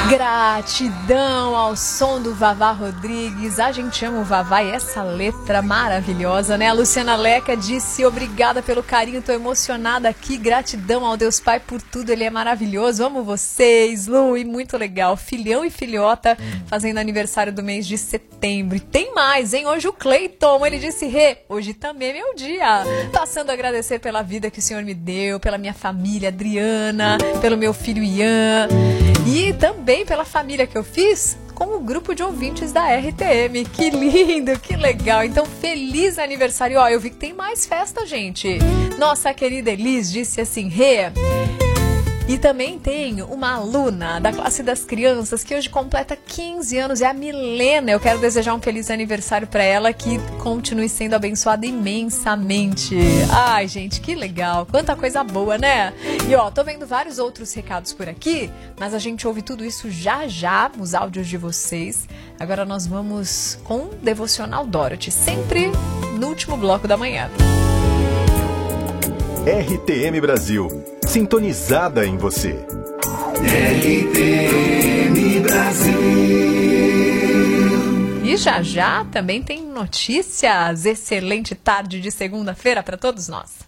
Gratidão ao som do Vavá Rodrigues. A gente ama o Vavá e essa letra maravilhosa, né? A Luciana Leca disse: obrigada pelo carinho, tô emocionada aqui. Gratidão ao Deus Pai por tudo, ele é maravilhoso. Amo vocês, Lu, e muito legal. Filhão e filhota fazendo aniversário do mês de setembro. E tem mais, hein? Hoje o Cleiton, ele disse: Rê, hoje também é meu dia. Passando a agradecer pela vida que o Senhor me deu, pela minha família, Adriana, pelo meu filho Ian. E também pela família que eu fiz com o grupo de ouvintes da RTM. Que lindo, que legal. Então, feliz aniversário. Ó, eu vi que tem mais festa, gente. Nossa querida Elis disse assim: Rê. E também tem uma aluna da classe das crianças que hoje completa 15 anos, é a Milena. Eu quero desejar um feliz aniversário para ela, que continue sendo abençoada imensamente. Ai, gente, que legal. Quanta coisa boa, né? E ó, tô vendo vários outros recados por aqui, mas a gente ouve tudo isso já já, os áudios de vocês. Agora nós vamos com o Devocional Dorothy, sempre no último bloco da manhã. RTM Brasil, sintonizada em você. RTM Brasil. E já já também tem notícias. Excelente tarde de segunda-feira para todos nós.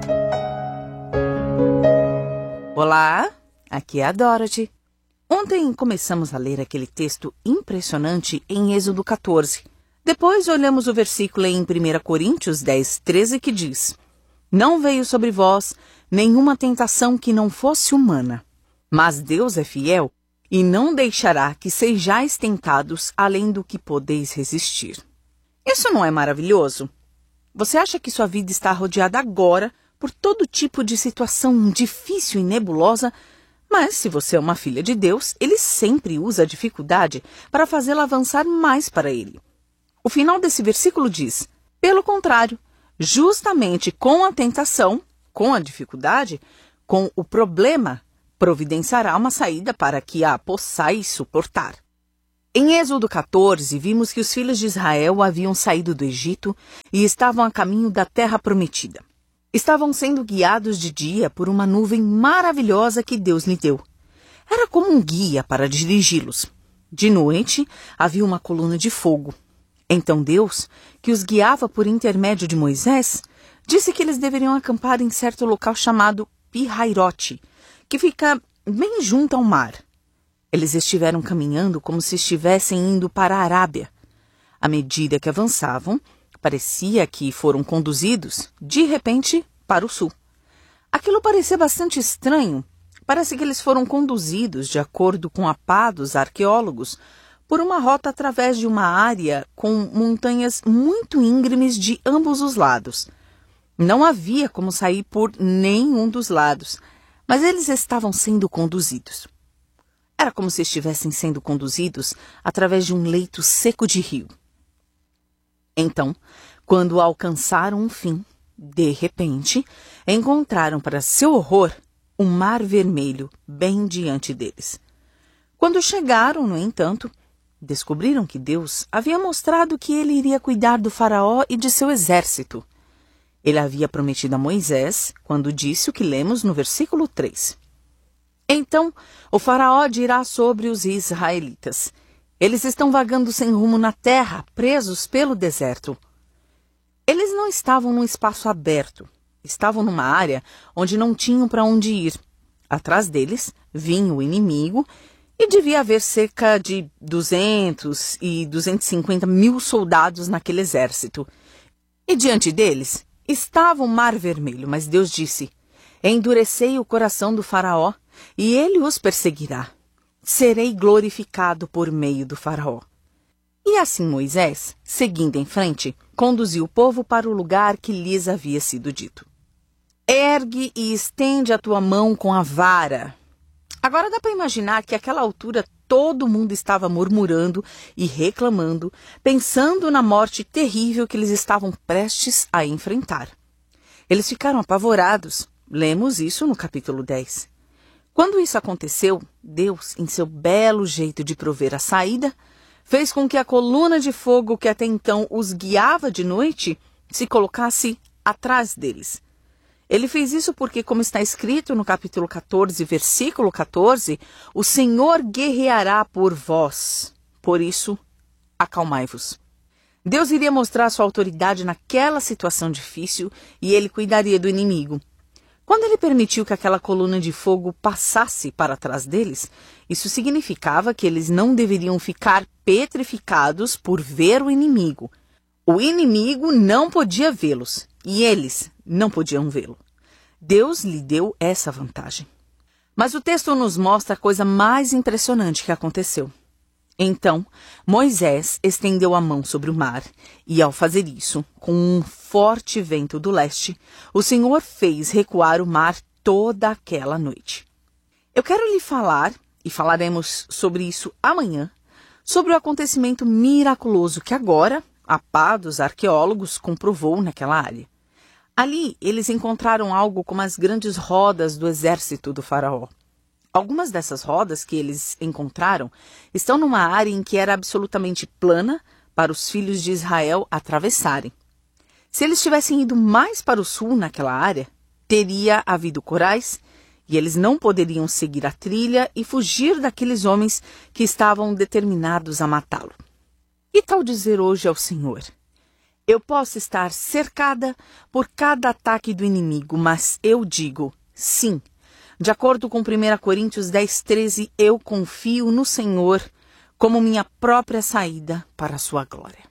Olá, aqui é a Dorothy. Ontem começamos a ler aquele texto impressionante em Êxodo 14. Depois olhamos o versículo em 1 Coríntios 10:13 que diz: Não veio sobre vós nenhuma tentação que não fosse humana, mas Deus é fiel e não deixará que sejais tentados além do que podeis resistir. Isso não é maravilhoso? Você acha que sua vida está rodeada agora por todo tipo de situação difícil e nebulosa, mas se você é uma filha de Deus, Ele sempre usa a dificuldade para fazê-la avançar mais para Ele. O final desse versículo diz: pelo contrário, justamente com a tentação, com a dificuldade, com o problema, providenciará uma saída para que a possais suportar. Em Êxodo 14, vimos que os filhos de Israel haviam saído do Egito e estavam a caminho da terra prometida. Estavam sendo guiados de dia por uma nuvem maravilhosa que Deus lhe deu. Era como um guia para dirigi-los. De noite, havia uma coluna de fogo. Então Deus, que os guiava por intermédio de Moisés, disse que eles deveriam acampar em certo local chamado Pi-Hairote, que fica bem junto ao mar. Eles estiveram caminhando como se estivessem indo para a Arábia. À medida que avançavam, parecia que foram conduzidos, de repente, para o sul. Aquilo parecia bastante estranho. Parece que eles foram conduzidos, de acordo com a pá dos arqueólogos, por uma rota através de uma área com montanhas muito íngremes de ambos os lados. Não havia como sair por nenhum dos lados, mas eles estavam sendo conduzidos. Era como se estivessem sendo conduzidos através de um leito seco de rio. Então, quando alcançaram um fim, de repente, encontraram para seu horror um mar vermelho bem diante deles. Quando chegaram, no entanto, descobriram que Deus havia mostrado que ele iria cuidar do faraó e de seu exército. Ele havia prometido a Moisés quando disse o que lemos no versículo 3. Então, o faraó dirá sobre os israelitas: eles estão vagando sem rumo na terra, presos pelo deserto. Eles não estavam num espaço aberto. Estavam numa área onde não tinham para onde ir. Atrás deles vinha o inimigo e devia haver cerca de 200 e 250 mil soldados naquele exército. E diante deles estava o Mar Vermelho, mas Deus disse: endurecei o coração do faraó e ele os perseguirá. Serei glorificado por meio do faraó. E assim Moisés, seguindo em frente, conduziu o povo para o lugar que lhes havia sido dito. Ergue e estende a tua mão com a vara. Agora dá para imaginar que àquela altura todo mundo estava murmurando e reclamando, pensando na morte terrível que eles estavam prestes a enfrentar. Eles ficaram apavorados. Lemos isso no capítulo 10. Quando isso aconteceu, Deus, em seu belo jeito de prover a saída, fez com que a coluna de fogo que até então os guiava de noite se colocasse atrás deles. Ele fez isso porque, como está escrito no capítulo 14, versículo 14, o Senhor guerreará por vós. Por isso, acalmai-vos. Deus iria mostrar sua autoridade naquela situação difícil e ele cuidaria do inimigo. Quando ele permitiu que aquela coluna de fogo passasse para trás deles, isso significava que eles não deveriam ficar petrificados por ver o inimigo. O inimigo não podia vê-los e eles não podiam vê-lo. Deus lhe deu essa vantagem. Mas o texto nos mostra a coisa mais impressionante que aconteceu. Então, Moisés estendeu a mão sobre o mar, e ao fazer isso, com um forte vento do leste, o Senhor fez recuar o mar toda aquela noite. Eu quero lhe falar, e falaremos sobre isso amanhã, sobre o acontecimento miraculoso que agora a pá dos arqueólogos comprovou naquela área. Ali, eles encontraram algo como as grandes rodas do exército do faraó. Algumas dessas rodas que eles encontraram estão numa área em que era absolutamente plana para os filhos de Israel atravessarem. Se eles tivessem ido mais para o sul naquela área, teria havido corais e eles não poderiam seguir a trilha e fugir daqueles homens que estavam determinados a matá-lo. E tal dizer hoje ao Senhor: eu posso estar cercada por cada ataque do inimigo, mas eu digo sim. De acordo com 1 Coríntios 10:13, eu confio no Senhor como minha própria saída para a sua glória.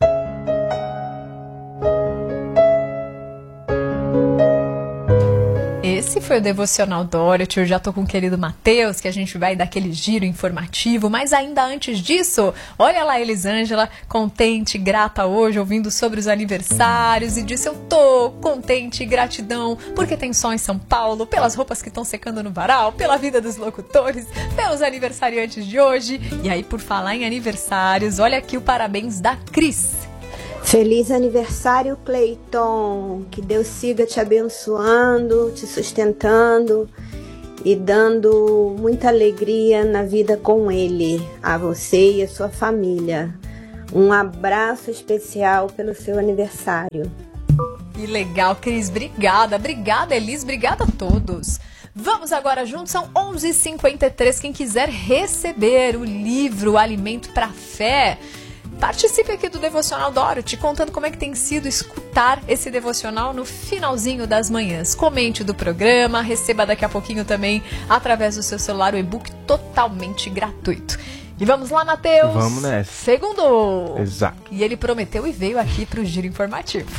Esse foi o Devocional Dorothy. Eu já tô com o querido Matheus, que a gente vai dar aquele giro informativo. Mas ainda antes disso, olha lá a Elisângela, contente, grata hoje, ouvindo sobre os aniversários. E disse, eu tô contente e gratidão, porque tem sol em São Paulo, pelas roupas que estão secando no varal, pela vida dos locutores, pelos aniversariantes de hoje. E aí, por falar em aniversários, olha aqui o parabéns da Cris. Feliz aniversário, Cleiton. Que Deus siga te abençoando, te sustentando e dando muita alegria na vida com ele, a você e a sua família. Um abraço especial pelo seu aniversário. Que legal, Cris. Obrigada. Obrigada, Elis. Obrigada a todos. Vamos agora juntos, são 11h53. Quem quiser receber o livro Alimento para a Fé, participe aqui do Devocional Dorothy, contando como é que tem sido escutar esse devocional no finalzinho das manhãs. Comente do programa, receba daqui a pouquinho também, através do seu celular, o e-book totalmente gratuito. E vamos lá, Matheus? Vamos nessa. Segundo. Exato. E ele prometeu e veio aqui para o Giro Informativo.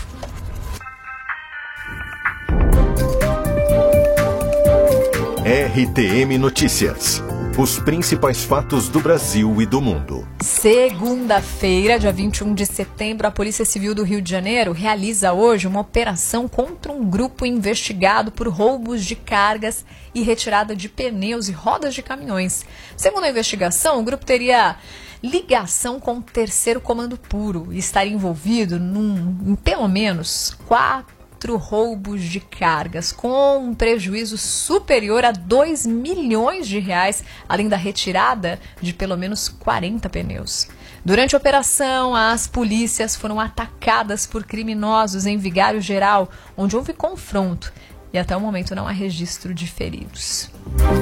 RTM Notícias. Os principais fatos do Brasil e do mundo. Segunda-feira, dia 21 de setembro, a Polícia Civil do Rio de Janeiro realiza hoje uma operação contra um grupo investigado por roubos de cargas e retirada de pneus e rodas de caminhões. Segundo a investigação, o grupo teria ligação com o Terceiro Comando Puro e estaria envolvido em pelo menos 4 roubos de cargas, com um prejuízo superior a 2 milhões de reais, além da retirada de pelo menos 40 pneus. Durante a operação, as polícias foram atacadas por criminosos em Vigário Geral, onde houve confronto, e até o momento não há registro de feridos.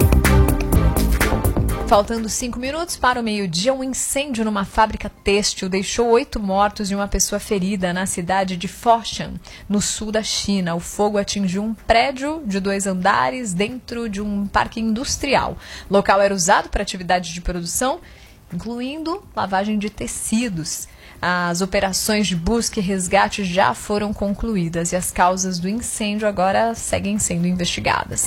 Faltando 5 minutos para o meio-dia, um incêndio numa fábrica têxtil deixou 8 mortos e uma pessoa ferida na cidade de Foshan, no sul da China. O fogo atingiu um prédio de 2 andares dentro de um parque industrial. O local era usado para atividades de produção, incluindo lavagem de tecidos. As operações de busca e resgate já foram concluídas e as causas do incêndio agora seguem sendo investigadas.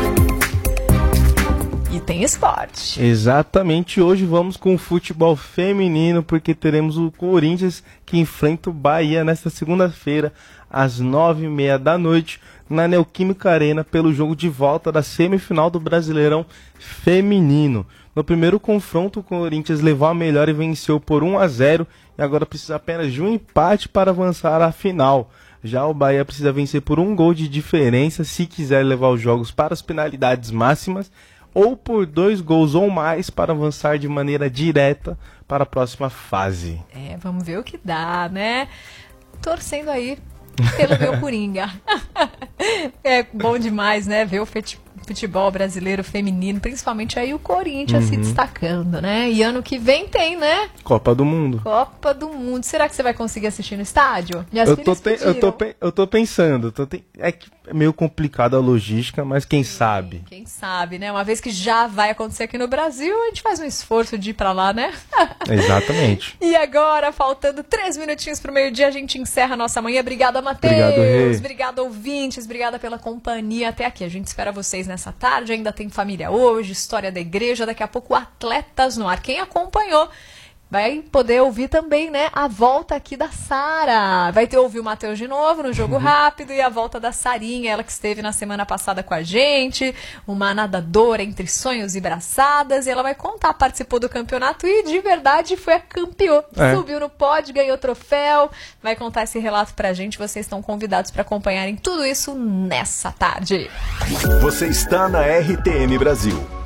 E tem esporte. Exatamente, hoje vamos com o futebol feminino, porque teremos o Corinthians que enfrenta o Bahia nesta segunda-feira, às 9h30 da noite, na Neoquímica Arena, pelo jogo de volta da semifinal do Brasileirão Feminino. No primeiro confronto, o Corinthians levou a melhor e venceu por 1-0, e agora precisa apenas de um empate para avançar à final. Já o Bahia precisa vencer por 1 gol de diferença se quiser levar os jogos para as penalidades máximas, ou por 2 gols ou mais para avançar de maneira direta para a próxima fase. Vamos ver o que dá, né? Torcendo aí pelo meu Coringa. É bom demais, né? Ver o futebol brasileiro feminino, principalmente aí o Corinthians se destacando, né? E ano que vem tem, né? Copa do Mundo. Copa do Mundo. Será que você vai conseguir assistir no estádio? Minhas Eu filhas pediram. tô pensando. É que é meio complicado a logística, mas quem sabe? Quem sabe, né? Uma vez que já vai acontecer aqui no Brasil, a gente faz um esforço de ir pra lá, né? Exatamente. E agora, faltando 3 minutinhos pro meio-dia, a gente encerra a nossa manhã. Obrigada, Matheus. Obrigado, Rê. Obrigada, ouvintes. Obrigada pela companhia até aqui. A gente espera vocês nessa tarde. Ainda tem Família Hoje, História da Igreja. Daqui a pouco, Atletas no Ar. Quem acompanhou vai poder ouvir também, né, a volta aqui da Sara. Vai ter ouvir o Matheus de novo no Jogo Rápido e a volta da Sarinha, ela que esteve na semana passada com a gente, uma nadadora entre sonhos e braçadas, e ela vai contar, participou do campeonato e de verdade foi a campeã. Subiu no pódio, ganhou troféu, vai contar esse relato pra gente. Vocês estão convidados para acompanharem tudo isso nessa tarde. Você está na RTM Brasil.